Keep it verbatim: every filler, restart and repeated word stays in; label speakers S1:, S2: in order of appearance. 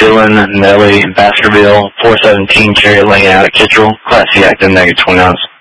S1: Dylan Nelly, Baskerville, four seventeen Cherry Lane out at Kittrell, Class C active negative twenty ounce.